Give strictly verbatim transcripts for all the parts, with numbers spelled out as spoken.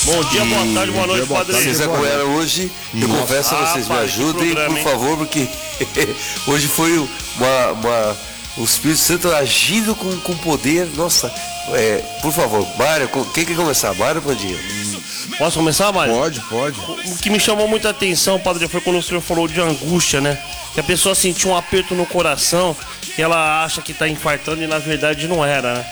Bom dia, boa tarde, boa noite, Padre. Vocês acompanharam hoje, eu Nossa. confesso a vocês, Ah, me pai, ajudem, programa, por hein? favor, porque hoje foi uma, uma, o Espírito Santo agindo com, com poder. Nossa, é, por favor, Mário, quem quer começar? Mário ou Pandinha? Posso começar, Mário? Pode, pode. O que me chamou muita atenção, Padre, foi quando o senhor falou de angústia, né? Que a pessoa sentiu um aperto no coração, que ela acha que está infartando e na verdade não era, né?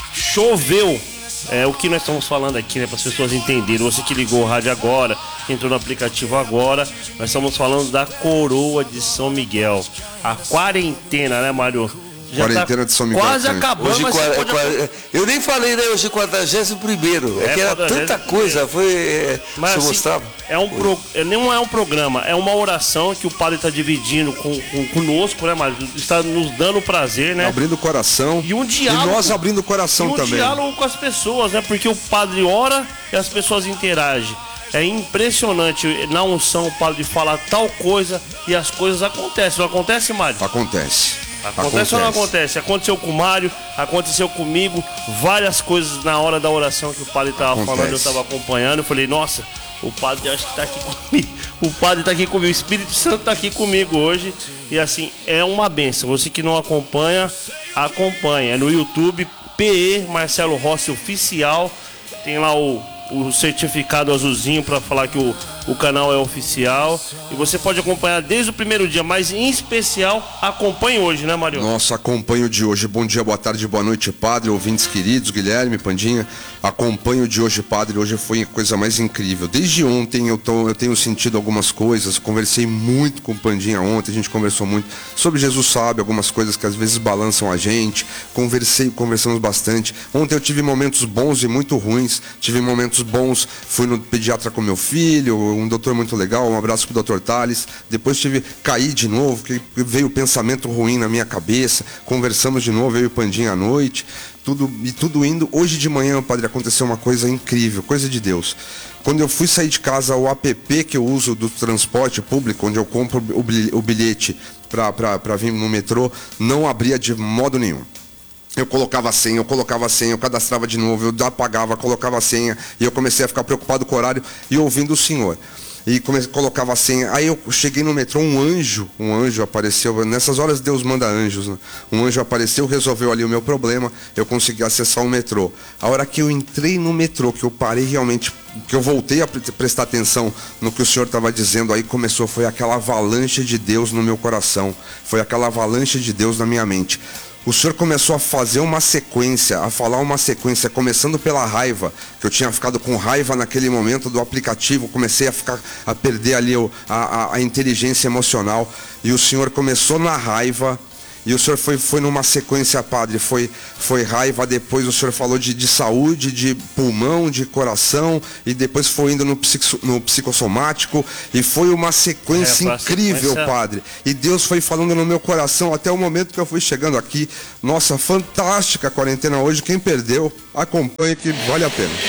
Choveu. É o que nós estamos falando aqui, né? Para as pessoas entenderem. Você que ligou o rádio agora, que entrou no aplicativo agora, nós estamos falando da Coroa de São Miguel. A quarentena, né, Mário? Já Quarentena tá de São Miguel. quase Também. acabando, Hoje, mas qua- você é pode... qua- eu nem falei, né? Hoje é quadragésimo primeiro. É, É, que era quadragésimo tanta coisa. Foi. É, Mas, deixa eu assim, mostrar. é um pro, é, não é um programa, é uma oração que o padre está dividindo com, com, conosco, né, Mário? Está nos dando prazer, né? Abrindo o coração. E um diálogo. E nós abrindo o coração e um também. diálogo com as pessoas, né? Porque o padre ora e as pessoas interagem. É impressionante. Na unção o padre fala tal coisa e as coisas acontecem. Não acontece, Mário? Acontece. Acontece ou não acontece? Aconteceu com o Mário, aconteceu comigo, várias coisas na hora da oração que o padre estava falando, eu estava acompanhando, eu falei, nossa, o padre acho que está aqui comigo, o padre está aqui comigo, o Espírito Santo está aqui comigo hoje, e assim, é uma bênção. Você que não acompanha, acompanha, é no YouTube, P E Marcelo Rossi Oficial, tem lá o, o certificado azulzinho para falar que o, o canal é oficial, e você pode acompanhar desde o primeiro dia, mas em especial acompanhe hoje, né, Mário? Nossa, acompanho o de hoje. Bom dia, boa tarde, boa noite, Padre, ouvintes queridos, Guilherme, Pandinha. Acompanho o de hoje, Padre. Hoje foi a coisa mais incrível. Desde ontem eu, tô, eu tenho sentido algumas coisas. Conversei muito com o Pandinha ontem. A gente conversou muito sobre Jesus Sabe, algumas coisas que às vezes balançam a gente. Conversei, conversamos bastante. Ontem eu tive momentos bons e muito ruins. Tive momentos bons. Fui no pediatra com meu filho, um doutor muito legal. Um abraço pro doutor Thales. Depois tive caí de novo, que veio pensamento ruim na minha cabeça. Conversamos de novo, eu e o Pandinha à noite. Tudo, e tudo indo. Hoje de manhã, Padre, aconteceu uma coisa incrível, coisa de Deus. Quando eu fui sair de casa, o app que eu uso do transporte público, onde eu compro o bilhete para vir no metrô, não abria de modo nenhum. Eu colocava a senha, eu colocava a senha, eu cadastrava de novo, eu apagava, colocava a senha, e eu comecei a ficar preocupado com o horário e ouvindo o senhor. E comecei, colocava a senha. Aí eu cheguei no metrô, um anjo, um anjo apareceu. Nessas horas Deus manda anjos, né? Um anjo apareceu, resolveu ali o meu problema. Eu consegui acessar o metrô. A hora que eu entrei no metrô, que eu parei realmente, que eu voltei a prestar atenção no que o senhor estava dizendo, aí começou, foi aquela avalanche de Deus no meu coração. Foi aquela avalanche de Deus na minha mente. O senhor começou a fazer uma sequência, a falar uma sequência, começando pela raiva, que eu tinha ficado com raiva naquele momento do aplicativo, comecei a ficar, a perder ali o, a, a, a inteligência emocional, e o senhor começou na raiva, e o senhor foi, foi numa sequência, Padre, foi, foi raiva, depois o senhor falou de, de saúde, de pulmão, de coração, e depois foi indo no, psico, no psicossomático, e foi uma sequência é, incrível, sequência... Padre. E Deus foi falando no meu coração até o momento que eu fui chegando aqui. Nossa, fantástica a quarentena hoje. Quem perdeu, acompanhe que vale a pena.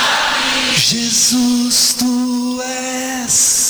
Jesus, tu és...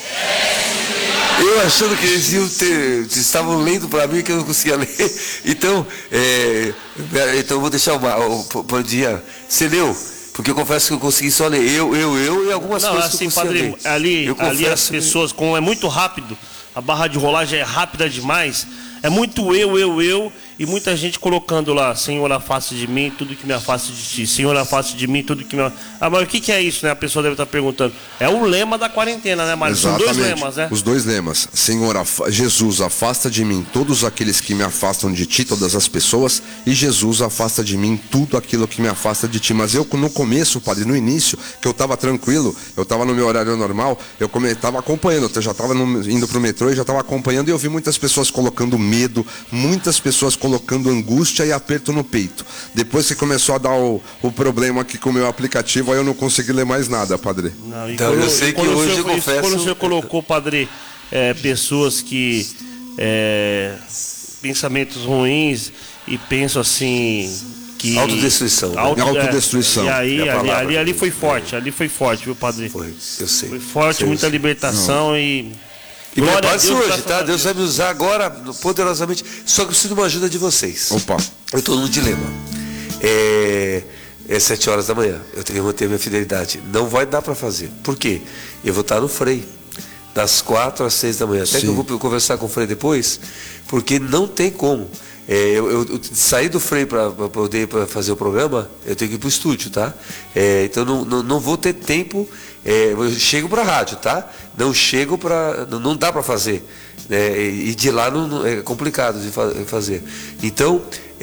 Eu achando que eles iam ter, estavam lendo para mim que eu não conseguia ler. Então, é, então eu vou deixar o, o Pandinha. Você leu? Porque eu confesso que eu consegui só ler. Eu, eu, eu e algumas não, coisas assim, que eu consegui Padre, ler. ali, eu ali as pessoas, como é muito rápido, a barra de rolagem é rápida demais. É muito eu, eu, eu, e muita gente colocando lá, Senhor, afaste de mim tudo que me afaste de ti. Senhor, afaste de mim tudo que me... Ah, mas o que, que é isso, né? A pessoa deve estar perguntando. É o lema da quarentena, né, Mário? São dois lemas, né? Os dois lemas. Senhor, af... Jesus, afasta de mim todos aqueles que me afastam de ti, todas as pessoas, e Jesus, afasta de mim tudo aquilo que me afasta de ti. Mas eu, no começo, Padre, no início, que eu estava tranquilo, eu estava no meu horário normal, eu estava acompanhando, eu já estava indo para o metrô e já estava acompanhando, e eu vi muitas pessoas colocando medo, muitas pessoas colocando angústia e aperto no peito. Depois que começou a dar o, o problema aqui com o meu aplicativo, aí eu não consegui ler mais nada, Padre. Não, então quando, eu sei que hoje eu confesso... Quando o senhor colocou, Padre, é, pessoas que... É, pensamentos ruins e pensam assim... Que, autodestruição. Né? Auto, autodestruição. É, e aí, é ali, ali, ali foi forte, ali foi forte, viu, Padre? Foi, eu sei. Foi forte, sei muita sei. libertação não. e... E prepare-se hoje, tá? Deus vai me usar agora poderosamente. Só que eu preciso de uma ajuda de vocês. Opa. Eu estou num dilema. É, é sete horas da manhã. Eu tenho que manter minha fidelidade. Não vai dar para fazer. Por quê? Eu vou estar no Frei, das quatro às seis da manhã. Até Sim. que eu vou conversar com o Frei depois, porque não tem como. É, eu, eu, eu sair do Frei para poder pra fazer o programa, eu tenho que ir para o estúdio, tá? É, então não, não, não vou ter tempo. É, eu chego para a rádio, tá? Não chego para. Não, não dá para fazer. Né? E de lá não, não, é complicado de fa fazer. Então,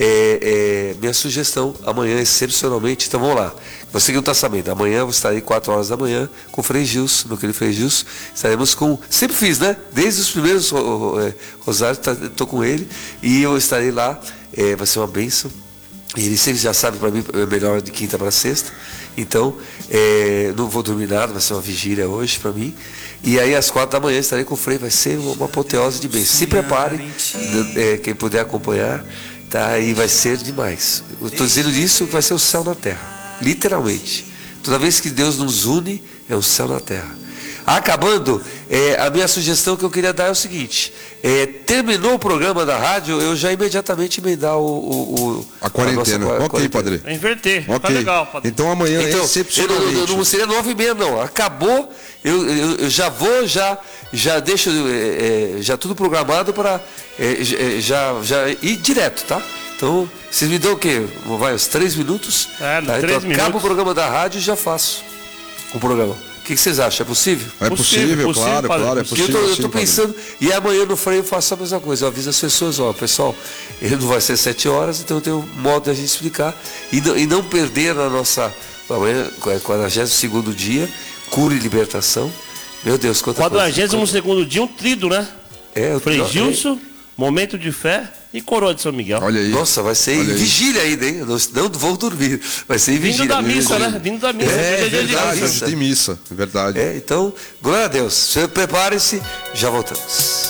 é, é, minha sugestão, amanhã, excepcionalmente, então vamos lá. Você que não está sabendo, amanhã eu vou estar aí quatro horas da manhã com o Frei Gilson, meu querido Frei Gilson. Estaremos com. Sempre fiz, né? Desde os primeiros é, rosários, estou com ele. E eu estarei lá, é, vai ser uma bênção. E ele sempre já sabe, para mim, é melhor de quinta para sexta. Então, é, não vou dormir nada, vai ser uma vigília hoje para mim. E aí, às quatro da manhã, estarei com o Frei, vai ser uma apoteose de bênção. Se prepare, é, quem puder acompanhar, tá? E vai ser demais. Eu estou dizendo isso, vai ser o céu na terra, literalmente. Toda vez que Deus nos une, é o céu na terra. Acabando, é, a minha sugestão que eu queria dar é o seguinte: é, terminou o programa da rádio, eu já imediatamente emendar o, o, o a quarentena. A nossa, a ok, padre. É inverter. Okay. Tá legal, padre. Então amanhã então, é excepcionalmente. Eu não, não seria nove e meia, não. Acabou, eu, eu, eu já vou, já, já deixo é, já tudo programado para é, já, já ir direto, tá? Então, vocês me dão o quê? Vai, uns três minutos? É, tá? três Então, minutos. acaba o programa da rádio e já faço o programa. O que, que vocês acham? É possível? É possível, possível claro, padre, claro, é possível. possível. Eu estou pensando, e amanhã no Frei eu faço a mesma coisa. Eu aviso as pessoas, ó, pessoal, ele não vai ser sete horas, então tem um modo de a gente explicar. E não, e não perder na nossa. Amanhã, quadragésimo segundo dia, cura e libertação. Meu Deus, quanta coisa. quadragésimo segundo dia, um trido, né? É, o Frei Gilson, momento de fé e coroa de São Miguel. Olha aí. Nossa, vai ser em vigília ainda, hein? Não, não vou dormir. Vai ser em vigília. Vindo da missa, né? Vindo da missa. É, é verdade. Hoje tem missa, é verdade. É, então, glória a Deus. Prepare-se, já voltamos.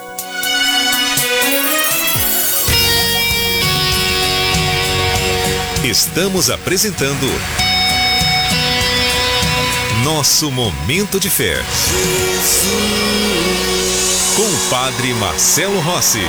Estamos apresentando Nosso Momento de Fé. Com o Padre Marcelo Rossi.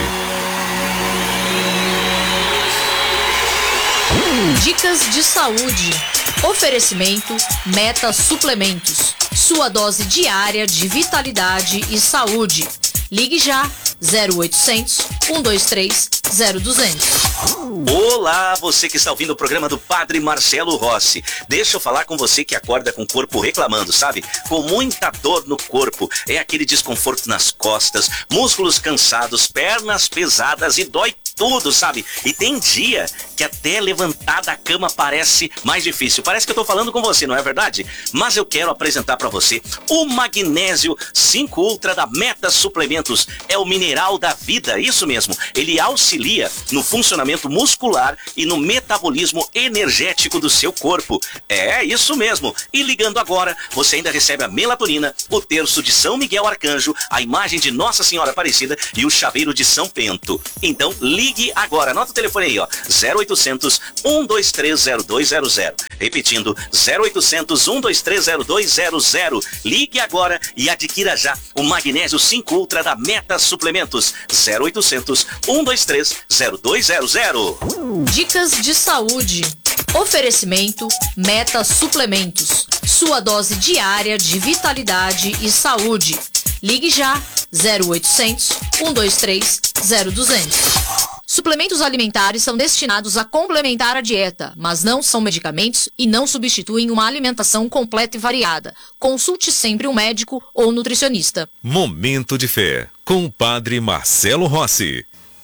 Dicas de saúde. Oferecimento Meta Suplementos. Sua dose diária de vitalidade e saúde. Ligue já zero oitocentos, um dois três, zero duzentos. Olá, você que está ouvindo o programa do Padre Marcelo Rossi. Deixa eu falar com você que acorda com o corpo reclamando, sabe? Com muita dor no corpo. É aquele desconforto nas costas, músculos cansados, pernas pesadas e dói tudo, sabe? E tem dia que até levantar da cama parece mais difícil. Parece que eu tô falando com você, não é verdade? Mas eu quero apresentar para você o Magnésio cinco Ultra da Meta Suplementos. É o mineral da vida, isso mesmo. Ele auxilia no funcionamento muscular e no metabolismo energético do seu corpo. É isso mesmo. E ligando agora, você ainda recebe a melatonina, o terço de São Miguel Arcanjo, a imagem de Nossa Senhora Aparecida e o chaveiro de São Bento. Então, ligue agora. Anota o telefone aí, ó. zero oitocentos, um dois três, zero dois zero zero. Repetindo, zero oitocentos, um dois três, zero dois zero zero. Ligue agora e adquira já o Magnésio cinco Ultra da Meta Suplementos. zero oitocentos, um dois três, zero dois zero zero. Dicas de saúde. Oferecimento Meta Suplementos. Sua dose diária de vitalidade e saúde. Ligue já zero oitocentos, um dois três, zero duzentos. Suplementos alimentares são destinados a complementar a dieta, mas não são medicamentos e não substituem uma alimentação completa e variada. Consulte sempre um médico ou nutricionista. Momento de Fé, com o Padre Marcelo Rossi.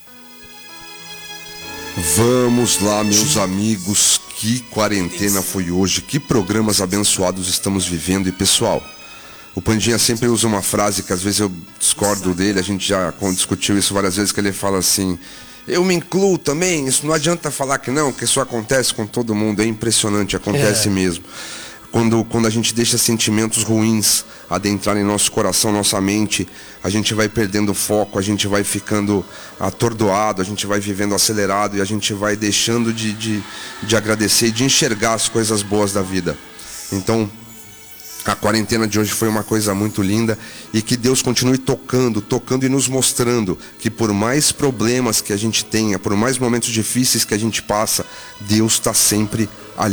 Vamos lá, meus amigos, que quarentena foi hoje, que programas abençoados estamos vivendo. E pessoal, o Pandinha sempre usa uma frase que às vezes eu discordo dele, a gente já discutiu isso várias vezes, que ele fala assim: eu me incluo também, isso não adianta falar que não, que isso acontece com todo mundo, é impressionante, acontece é. mesmo. Quando, quando a gente deixa sentimentos ruins adentrar em nosso coração, nossa mente, a gente vai perdendo foco, a gente vai ficando atordoado, a gente vai vivendo acelerado e a gente vai deixando de, de, de agradecer e de enxergar as coisas boas da vida. Então, a quarentena de hoje foi uma coisa muito linda e que Deus continue tocando, tocando e nos mostrando que por mais problemas que a gente tenha, por mais momentos difíceis que a gente passa, Deus está sempre ali.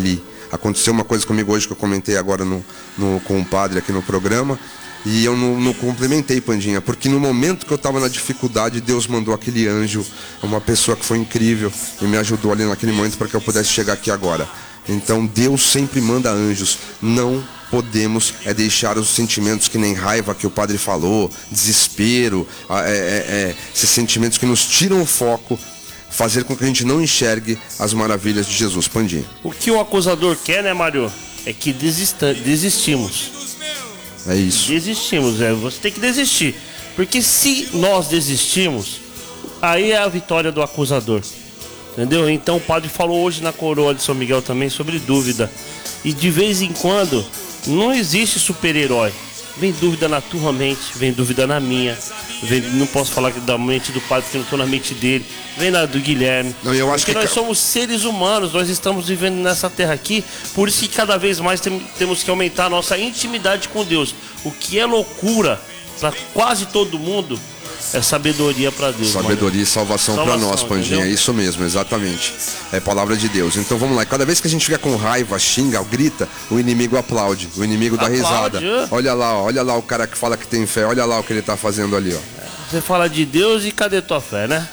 Aconteceu uma coisa comigo hoje que eu comentei agora no, no, com o padre aqui no programa. E eu não, não cumprimentei, Pandinha, porque no momento que eu estava na dificuldade, Deus mandou aquele anjo, uma pessoa que foi incrível e me ajudou ali naquele momento para que eu pudesse chegar aqui agora. Então Deus sempre manda anjos. Não podemos é deixar os sentimentos que nem raiva que o padre falou, desespero, é, é, é, esses sentimentos que nos tiram o foco, fazer com que a gente não enxergue as maravilhas de Jesus. Pandinha. O que o acusador quer, né, Mário? É que desista, desistimos. É isso. Desistimos, é. Você tem que desistir. Porque se nós desistimos, aí é a vitória do acusador. Entendeu? Então o padre falou hoje na coroa de São Miguel também sobre dúvida. E de vez em quando, não existe super-herói. Vem dúvida na tua mente, vem dúvida na minha. Vem, não posso falar da mente do padre, porque eu não estou na mente dele. Vem na do Guilherme. Não, eu acho porque que nós somos seres humanos, nós estamos vivendo nessa terra aqui. Por isso que cada vez mais tem, temos que aumentar a nossa intimidade com Deus. O que é loucura para quase todo mundo é sabedoria para Deus. Sabedoria mano. E salvação, salvação para nós, Pandinha. Entendeu? É isso mesmo, exatamente. É palavra de Deus. Então vamos lá. Cada vez que a gente fica com raiva, xinga, grita, o inimigo aplaude. O inimigo dá risada. Olha lá, ó, olha lá o cara que fala que tem fé. Olha lá o que ele tá fazendo ali, ó. Você fala de Deus e cadê tua fé, né?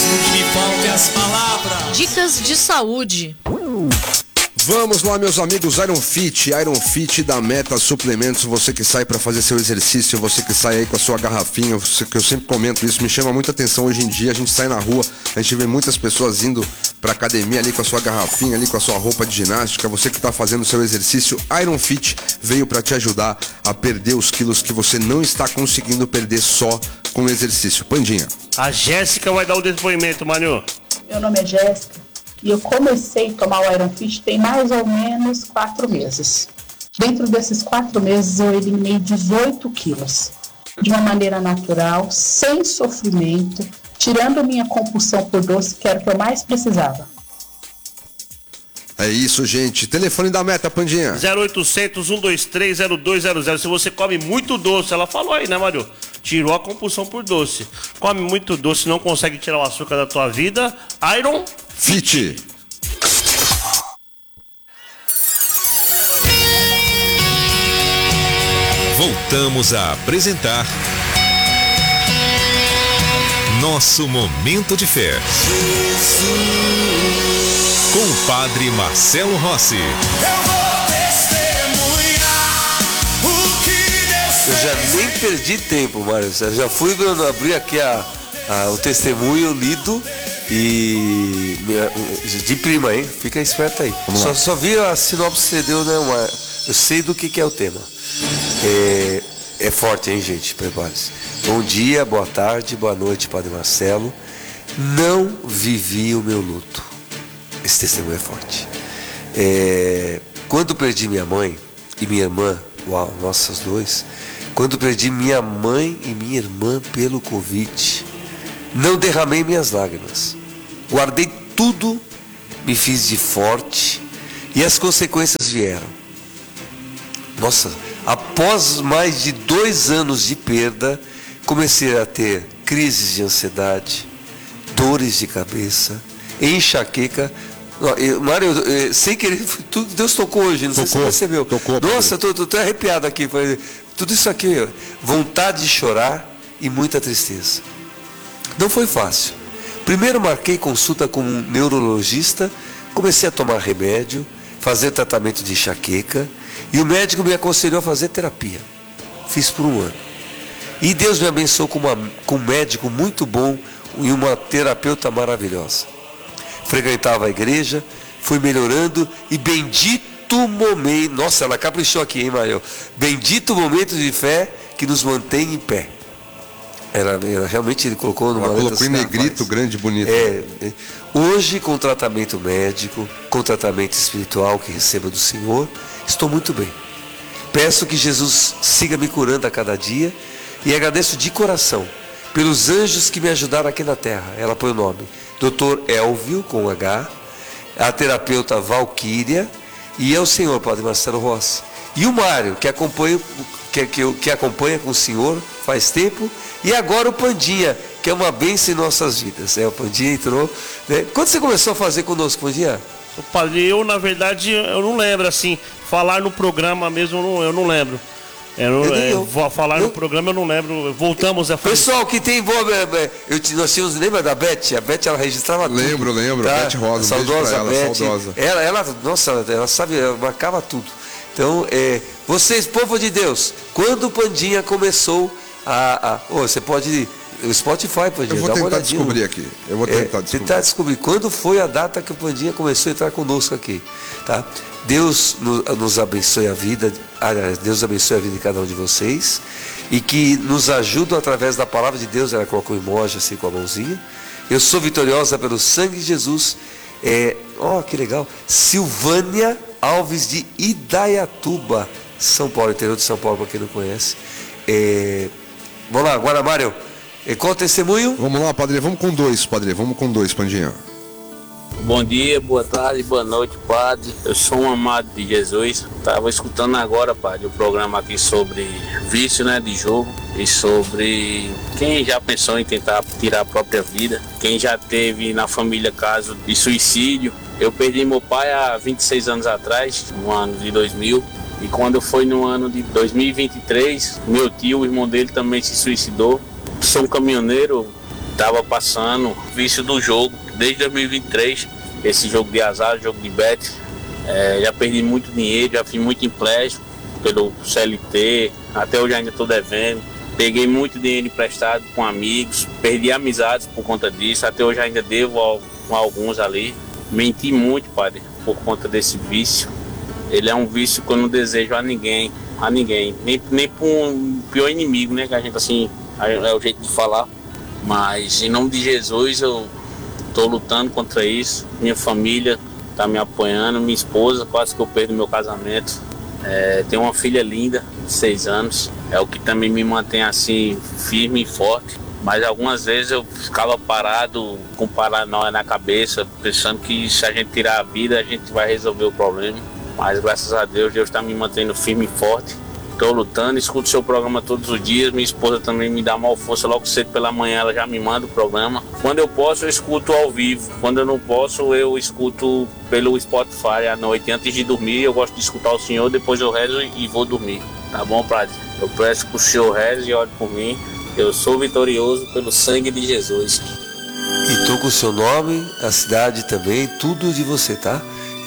Dicas de saúde. Vamos lá, meus amigos, Iron Fit, Iron Fit da Meta Suplementos, você que sai para fazer seu exercício, você que sai aí com a sua garrafinha, você, que eu sempre comento isso, me chama muita atenção hoje em dia, a gente sai na rua, a gente vê muitas pessoas indo pra academia ali com a sua garrafinha, ali com a sua roupa de ginástica, você que tá fazendo seu exercício, Iron Fit veio para te ajudar a perder os quilos que você não está conseguindo perder só com o exercício. Pandinha. A Jéssica vai dar o depoimento, Manu. Meu nome é Jéssica. E eu comecei a tomar o Iron Fit tem mais ou menos quatro meses. Dentro desses quatro meses eu eliminei dezoito quilos. De uma maneira natural, sem sofrimento, tirando minha compulsão por doce, que era o que eu mais precisava. É isso, gente. Telefone da Meta, Pandinha. zero oitocentos, um dois três, zero dois zero zero. Se você come muito doce, ela falou aí, né, Mário? Tirou a compulsão por doce. Come muito doce, não consegue tirar o açúcar da tua vida. Iron Fit. Voltamos a apresentar Nosso Momento de Fé. Com o Padre Marcelo Rossi. Eu já nem perdi tempo, Mário. Eu já fui abrir aqui a, a, o testemunho lido e de prima, hein? Fica esperto aí. Só, só vi a sinopse que você deu, né? Uma, eu sei do que, que é o tema. É, é forte, hein, gente? Prepare-se. Bom dia, boa tarde, boa noite, Padre Marcelo. Não vivi o meu luto. Esse testemunho é forte. É, quando perdi minha mãe e minha irmã, uau, nossas dois, quando perdi minha mãe e minha irmã pelo Covid, não derramei minhas lágrimas. Guardei tudo, me fiz de forte e as consequências vieram. Nossa, após mais de dois anos de perda, comecei a ter crises de ansiedade, dores de cabeça, enxaqueca. Mário, sem querer, tudo Deus tocou hoje, não tocou, sei se você percebeu. Tocou, Nossa, eu tô, tô, tô arrepiado aqui. Tudo isso aqui, vontade de chorar e muita tristeza. Não foi fácil. Primeiro marquei consulta com um neurologista, comecei a tomar remédio, fazer tratamento de enxaqueca, e o médico me aconselhou a fazer terapia. Fiz por um ano. E Deus me abençoou com, uma, com um médico muito bom e uma terapeuta maravilhosa. Frequentava a igreja, fui melhorando e bendito momento, nossa, ela caprichou aqui, hein, Mario? Bendito momento de fé que nos mantém em pé. Ela, ela realmente ele colocou numa ela letra colocou em negrito, grande, bonito. É, é, hoje, com tratamento médico, com tratamento espiritual que recebo do Senhor, estou muito bem. Peço que Jesus siga me curando a cada dia e agradeço de coração pelos anjos que me ajudaram aqui na terra. Ela põe o nome doutor Elvio, com H, a terapeuta Valquíria e é o senhor, Padre Marcelo Rossi. E o Mário, que acompanha, que, que, que acompanha com o senhor faz tempo, e agora o Pandinha, que é uma bênção em nossas vidas. É, o Pandinha entrou. Né? Quando você começou a fazer conosco, Pandinha? Padre, eu na verdade eu não lembro assim, falar no programa mesmo eu não, eu não lembro. Eu não, é, eu. Vou falar eu. no programa eu não lembro. Voltamos a fazer. Pessoal que tem boa, eu te nós tínhamos, lembra da Beth? A Beth ela registrava tudo. Lembro, lembro. Tá? Beth Rosa, um saudosa ela, Beth. Saudosa. Ela, ela, nossa, ela sabe, ela marcava tudo. Então, é, vocês, povo de Deus, quando o Pandinha começou a, a oh, você pode o Spotify, Pandinha, eu vou dá uma tentar olhadinha. descobrir aqui. Eu vou tentar é, descobrir. Tentar descobrir quando foi a data que o Pandinha começou a entrar conosco aqui, tá? Deus nos abençoe a vida, Deus abençoe a vida de cada um de vocês e que nos ajude através da palavra de Deus. Ela colocou um emoji assim com a mãozinha. Eu sou vitoriosa pelo sangue de Jesus. É, ó, que legal. Silvânia Alves de Idaiatuba, São Paulo, interior de São Paulo, para quem não conhece. É, vamos lá, Guaramário. É, qual o testemunho? Vamos lá, Padre, vamos com dois, Padre, vamos com dois, Pandinha. Bom dia, boa tarde, boa noite, Padre. Eu sou um amado de Jesus. Estava escutando agora, Padre, o programa aqui sobre vício, né, de jogo e sobre quem já pensou em tentar tirar a própria vida, quem já teve na família caso de suicídio. Eu perdi meu pai há vinte e seis anos atrás, no ano de dois mil, e quando foi no ano de dois mil e vinte e três, meu tio, o irmão dele, também se suicidou. Sou um caminhoneiro, estava passando vício do jogo desde dois mil e vinte e três, esse jogo de azar, jogo de bet. É, já perdi muito dinheiro, já fiz muito empréstimo pelo C L T, até hoje ainda estou devendo. Peguei muito dinheiro emprestado com amigos, perdi amizades por conta disso, até hoje ainda devo a, a alguns ali. Menti muito, Padre, por conta desse vício. Ele é um vício que eu não desejo a ninguém, a ninguém, nem, nem para um pior inimigo, né, que a gente assim, é o jeito de falar. Mas em nome de Jesus eu estou lutando contra isso. Minha família está me apoiando, minha esposa, quase que eu perdo meu casamento. É, tenho uma filha linda, de seis anos, é o que também me mantém assim, firme e forte. Mas algumas vezes eu ficava parado, com paranoia na cabeça, pensando que se a gente tirar a vida, a gente vai resolver o problema. Mas graças a Deus, Deus está me mantendo firme e forte. Estou lutando, escuto seu programa todos os dias. Minha esposa também me dá mal força, logo cedo pela manhã ela já me manda o programa. Quando eu posso, eu escuto ao vivo. Quando eu não posso, eu escuto pelo Spotify à noite. Antes de dormir, eu gosto de escutar o Senhor, depois eu rezo e vou dormir. Tá bom, Padre? Eu peço que o Senhor reze e ore por mim. Eu sou vitorioso pelo sangue de Jesus. E tô com o seu nome, a cidade também, tudo de você, tá?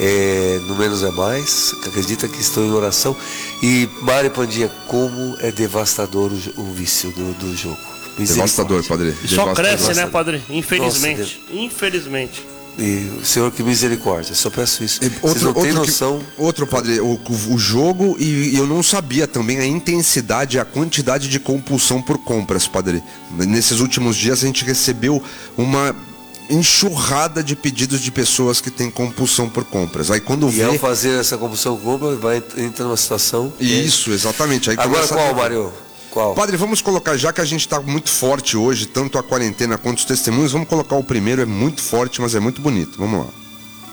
É, no menos é mais, acredita que estou em oração. E Mário Pandinha, como é devastador o, o vício do, do jogo. Devastador, Padre. E só devastador. cresce, né, Padre? Infelizmente. Nossa, Infelizmente. E o Senhor, que misericórdia, só peço isso. E Vocês outro, não têm outro, noção. que, outro, Padre, o, o jogo, e, e eu não sabia também a intensidade, a quantidade de compulsão por compras, Padre. Nesses últimos dias a gente recebeu uma enxurrada de pedidos de pessoas que têm compulsão por compras. Aí quando E vê... ao fazer essa compulsão por compra, vai entrar numa situação... Isso, exatamente. Aí Agora qual, a... Mário? Qual? Padre, vamos colocar, já que a gente está muito forte hoje, tanto a quarentena quanto os testemunhos, vamos colocar o primeiro, é muito forte, mas é muito bonito. Vamos lá.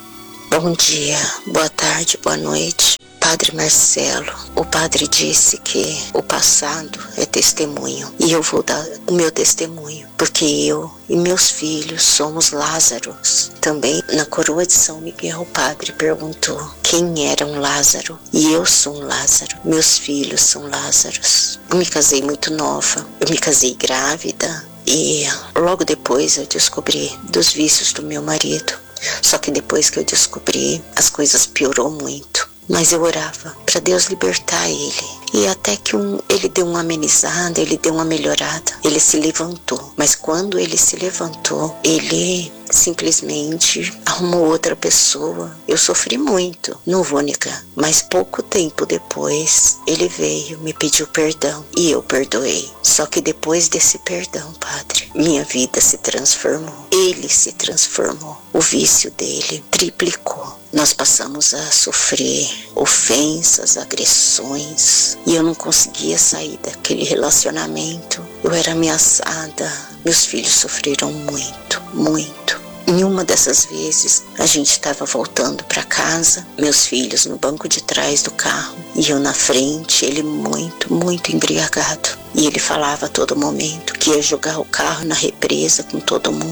Bom dia, boa tarde, boa noite. Padre Marcelo, o padre disse que o passado é testemunho e eu vou dar o meu testemunho, porque eu e meus filhos somos Lázaros. Também na coroa de São Miguel, o padre perguntou quem era um Lázaro, e eu sou um Lázaro, meus filhos são Lázaros. Eu me casei muito nova, eu me casei grávida e logo depois eu descobri dos vícios do meu marido. Só que depois que eu descobri, as coisas piorou muito. Mas eu orava para Deus libertar ele. E até que um, ele deu uma amenizada, ele deu uma melhorada. Ele se levantou. Mas quando ele se levantou, ele simplesmente arrumou outra pessoa. Eu sofri muito, não vou negar. Mas pouco tempo depois, ele veio, me pediu perdão. E eu perdoei. Só que depois desse perdão, Padre, minha vida se transformou. Ele se transformou. O vício dele triplicou. Nós passamos a sofrer ofensas, agressões, e eu não conseguia sair daquele relacionamento. Eu era ameaçada, meus filhos sofreram muito, muito. Em uma dessas vezes, a gente estava voltando para casa, meus filhos no banco de trás do carro, e eu na frente, ele muito, muito embriagado. E ele falava a todo momento que ia jogar o carro na represa com todo mundo.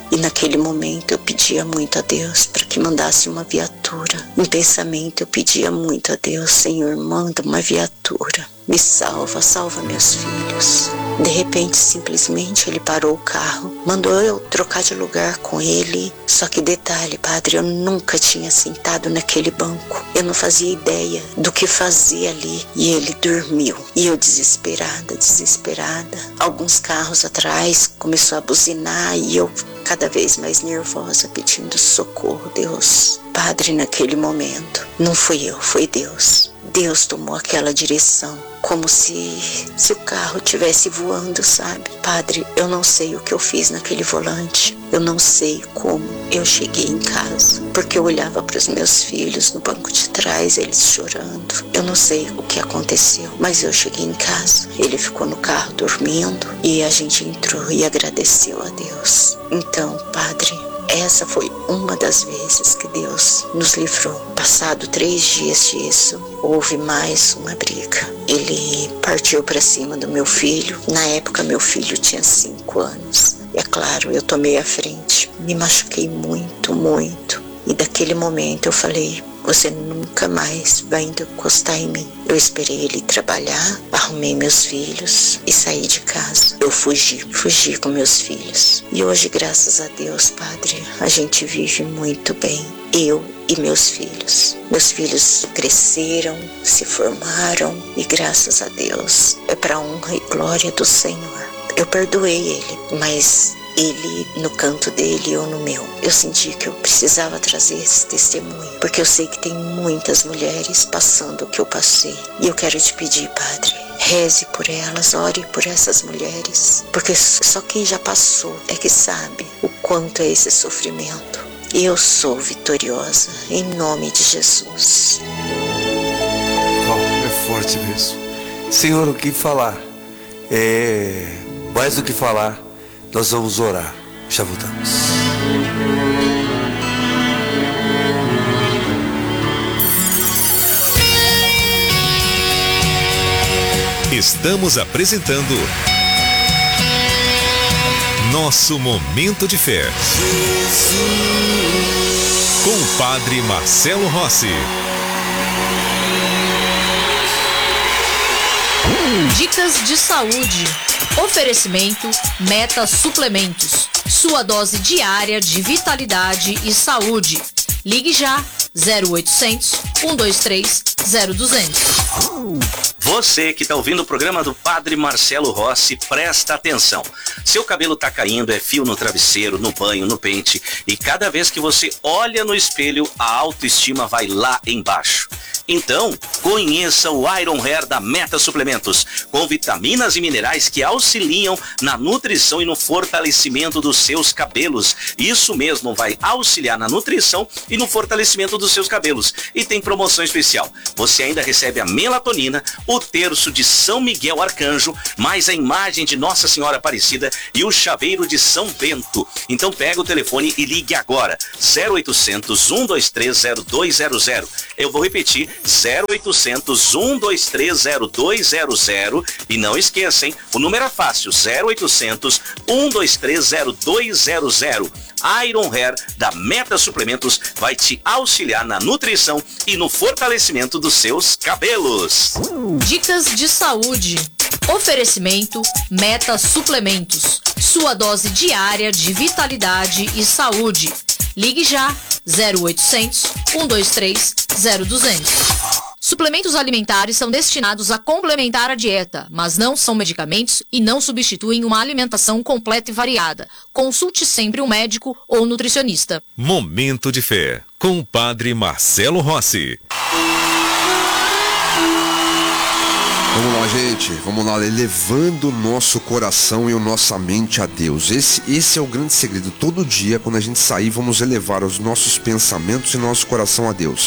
E naquele momento eu pedia muito a Deus para que mandasse uma viatura. Em pensamento eu pedia muito a Deus: Senhor, manda uma viatura. Me salva, salva meus filhos. De repente, simplesmente, ele parou o carro, mandou eu trocar de lugar com ele. Só que detalhe, padre, eu nunca tinha sentado naquele banco. Eu não fazia ideia do que fazer ali. E ele dormiu. E eu desesperada, desesperada. Alguns carros atrás começou a buzinar e eu cada vez mais nervosa, pedindo socorro, Deus. Padre, naquele momento, não fui eu, foi Deus. Deus tomou aquela direção, como se, se o carro estivesse voando, sabe? Padre, eu não sei o que eu fiz naquele volante. Eu não sei como eu cheguei em casa, porque eu olhava para os meus filhos no banco de trás, eles chorando. Eu não sei o que aconteceu, mas eu cheguei em casa. Ele ficou no carro dormindo e a gente entrou e agradeceu a Deus. Então, padre, essa foi uma das vezes que Deus nos livrou. Passado três dias disso, houve mais uma briga. Ele partiu para cima do meu filho. Na época, meu filho tinha cinco anos. É claro, eu tomei a frente. Me machuquei muito, muito. E daquele momento eu falei: você nunca mais vai encostar em mim. Eu esperei ele trabalhar, arrumei meus filhos e saí de casa. Eu fugi, fugi com meus filhos. E hoje, graças a Deus, padre, a gente vive muito bem. Eu e meus filhos. Meus filhos cresceram, se formaram e graças a Deus é para a honra e glória do Senhor. Eu perdoei ele, mas ele no canto dele e eu no meu. Eu senti que eu precisava trazer esse testemunho, porque eu sei que tem muitas mulheres passando o que eu passei. E eu quero te pedir, padre, reze por elas, ore por essas mulheres, porque só quem já passou é que sabe o quanto é esse sofrimento. E eu sou vitoriosa, em nome de Jesus. Oh, é forte mesmo. Senhor, o que falar? É mais do que falar. Nós vamos orar. Já voltamos. Estamos apresentando Nosso Momento de Fé. Com o Padre Marcelo Rossi. Dicas de saúde. Oferecimento Meta Suplementos. Sua dose diária de vitalidade e saúde. Ligue já zero oitocentos, um dois três, zero duzentos. Você que está ouvindo o programa do Padre Marcelo Rossi, presta atenção. Seu cabelo está caindo, é fio no travesseiro, no banho, no pente. E cada vez que você olha no espelho, a autoestima vai lá embaixo. Então, conheça o Iron Hair da Meta Suplementos, com vitaminas e minerais que auxiliam na nutrição e no fortalecimento dos seus cabelos. Isso mesmo, vai auxiliar na nutrição e no fortalecimento dos seus cabelos. E tem promoção especial. Você ainda recebe a melatonina, o terço de São Miguel Arcanjo, mais a imagem de Nossa Senhora Aparecida e o chaveiro de São Bento. Então pega o telefone e ligue agora, zero oitocentos, um dois três, zero dois zero zero. Eu vou repetir, zero oitocentos, um dois três, zero dois zero zero. E não esqueça, hein? O número é fácil, zero oitocentos, um dois três, zero dois zero zero. Iron Hair da Meta Suplementos vai te auxiliar na nutrição e no fortalecimento dos seus cabelos. Dicas de saúde. Oferecimento Meta Suplementos. Sua dose diária de vitalidade e saúde. Ligue já zero oitocentos, um dois três, zero duzentos. Suplementos alimentares são destinados a complementar a dieta, mas não são medicamentos e não substituem uma alimentação completa e variada. Consulte sempre um médico ou nutricionista. Momento de Fé, com o Padre Marcelo Rossi. Vamos lá, gente, vamos lá, elevando o nosso coração e a nossa mente a Deus. Esse, esse é o grande segredo. Todo dia, quando a gente sair, vamos elevar os nossos pensamentos e nosso coração a Deus.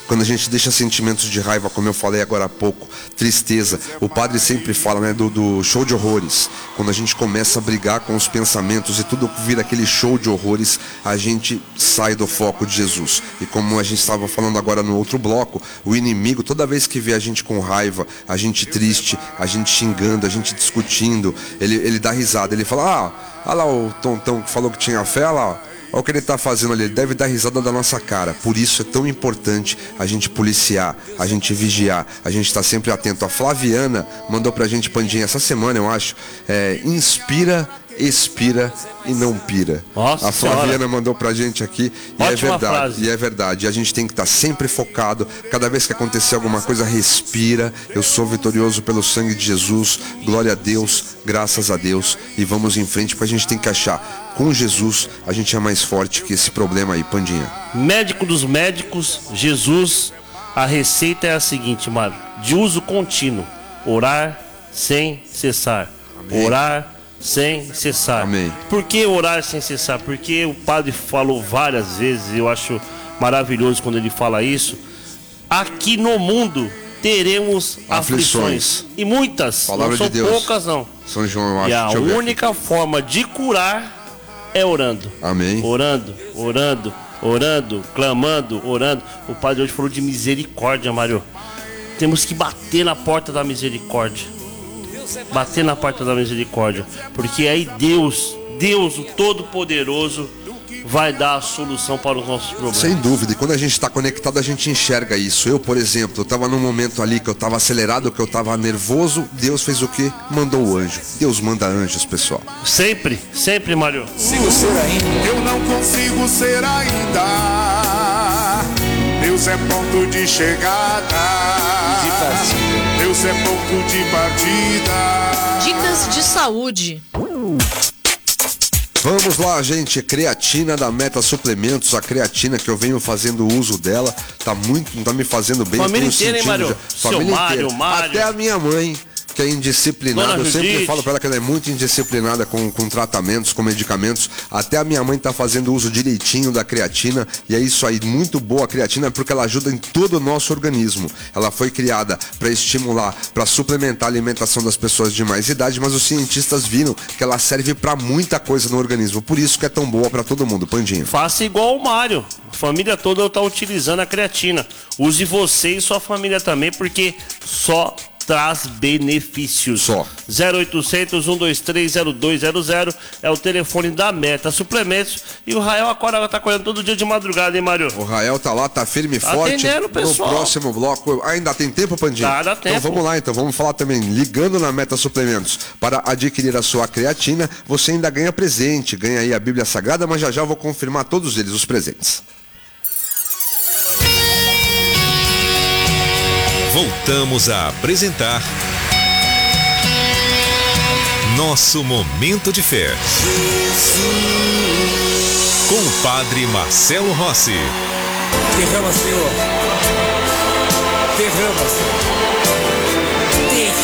quando a gente deixa sentimentos de raiva, como eu falei agora há pouco, tristeza. O padre sempre fala, né, do, do show de horrores. Quando a gente começa a brigar com os pensamentos e tudo vira aquele show de horrores, a gente sai do foco de Jesus. E como a gente estava falando agora no outro bloco, o inimigo, toda vez que vê a gente com raiva, a gente triste, a gente xingando, a gente discutindo, ele, ele dá risada, ele fala, ah, olha lá o tontão que falou que tinha fé, olha lá, olha o que ele está fazendo ali, ele deve dar risada da nossa cara. Por isso é tão importante a gente policiar, a gente vigiar, a gente está sempre atento. A Flaviana mandou pra gente, Pandinha, essa semana eu acho, é, inspira, expira e não pira. Nossa a Flaviana senhora. mandou pra gente aqui e Ótima é verdade, frase. e é verdade. A gente tem que estar sempre focado. Cada vez que acontecer alguma coisa, respira. Eu sou vitorioso pelo sangue de Jesus. Glória a Deus, graças a Deus. E vamos em frente, porque a gente tem que achar, com Jesus, a gente é mais forte que esse problema aí, Pandinha. Médico dos médicos, Jesus, a receita é a seguinte, mano, de uso contínuo, orar sem cessar. Amém. Orar sem cessar. Amém. Por que orar sem cessar? Porque o padre falou várias vezes, eu acho maravilhoso quando ele fala isso. Aqui no mundo teremos aflições. Aflições. E muitas, Palavra não são de Deus. poucas não. São João, eu acho. E a Deixa eu ver única forma de curar é orando. Amém. Orando, orando, orando, clamando, orando. O padre hoje falou de misericórdia, Mário. Temos que bater na porta da misericórdia. Bater na porta da misericórdia. Porque aí Deus, Deus, o Todo-Poderoso, vai dar a solução para os nossos problemas. Sem dúvida, e quando a gente está conectado a gente enxerga isso. Eu, por exemplo, eu estava num momento ali que eu estava acelerado, que eu estava nervoso. Deus fez o quê? Mandou o anjo. Deus manda anjos, pessoal. Sempre, sempre, Mário. Consigo ser ainda. Eu não consigo ser ainda. Deus é ponto de chegada. De partida. Deus é ponto de partida. Dicas de saúde. Vamos lá, gente, creatina da Meta Suplementos, a creatina que eu venho fazendo uso dela, tá muito, tá me fazendo bem. Família eu tô inteira, hein, sentindo Mário? já- Seu Família Mário, inteira. Mário. Até a minha mãe, que é indisciplinada, Dona eu sempre Judite. falo pra ela que ela é muito indisciplinada com, com tratamentos, com medicamentos. Até a minha mãe tá fazendo uso direitinho da creatina, e é isso aí, muito boa a creatina, porque ela ajuda em todo o nosso organismo. Ela foi criada para estimular, para suplementar a alimentação das pessoas de mais idade, mas os cientistas viram que ela serve para muita coisa no organismo, por isso que é tão boa para todo mundo, Pandinho. Faça igual o Mário. A família toda está utilizando a creatina. Use você e sua família também, porque só traz benefícios. Só. zero oitocentos, um dois três, zero dois zero zero é o telefone da Meta Suplementos. E o Rael agora tá correndo todo dia de madrugada, hein, Mário? O Rael tá lá, tá firme e Tá forte. atendendo o pessoal. No próximo bloco, ainda tem tempo, Pandinho? Tá, dá tempo. Então vamos lá, então vamos falar também, ligando na Meta Suplementos. Para adquirir a sua creatina, você ainda ganha presente, ganha aí a Bíblia Sagrada, mas já já eu vou confirmar todos eles, os presentes. Voltamos a apresentar Nosso Momento de Fé. Com o Padre Marcelo Rossi. Derrama, Senhor. Derrama, Senhor.